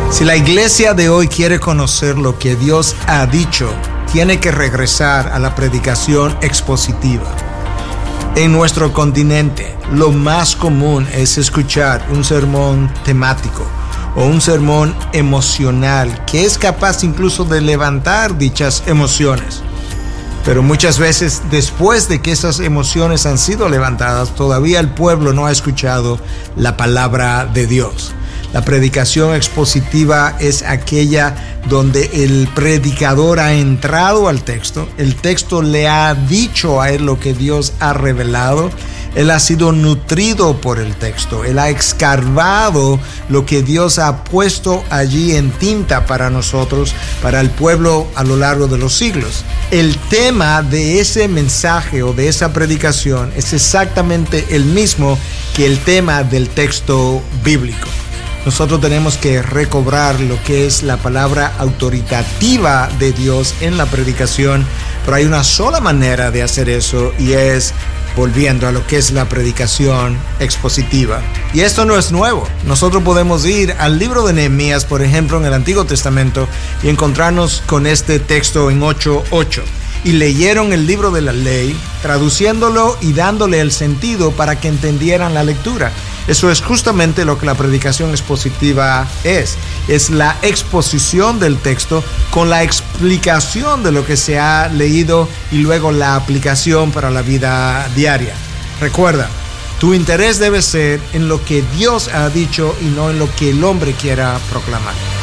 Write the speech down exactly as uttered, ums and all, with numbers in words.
Si la iglesia de hoy quiere conocer lo que Dios ha dicho, tiene que regresar a la predicación expositiva. En nuestro continente, lo más común es escuchar un sermón temático o un sermón emocional que es capaz incluso de levantar dichas emociones. Pero muchas veces, después de que esas emociones han sido levantadas, todavía el pueblo no ha escuchado la palabra de Dios. La predicación expositiva es aquella donde el predicador ha entrado al texto, el texto le ha dicho a él lo que Dios ha revelado, él ha sido nutrido por el texto, él ha escarbado lo que Dios ha puesto allí en tinta para nosotros, para el pueblo a lo largo de los siglos. El tema de ese mensaje o de esa predicación es exactamente el mismo que el tema del texto bíblico. Nosotros tenemos que recobrar lo que es la palabra autoritativa de Dios en la predicación, pero hay una sola manera de hacer eso y es volviendo a lo que es la predicación expositiva. Y esto no es nuevo. Nosotros podemos ir al libro de Nehemías, por ejemplo, en el Antiguo Testamento, y encontrarnos con este texto en ocho ocho. Y leyeron el libro de la ley, traduciéndolo y dándole el sentido para que entendieran la lectura. Eso es justamente lo que la predicación expositiva es. Es la exposición del texto con la explicación de lo que se ha leído y luego la aplicación para la vida diaria. Recuerda, tu interés debe ser en lo que Dios ha dicho y no en lo que el hombre quiera proclamar.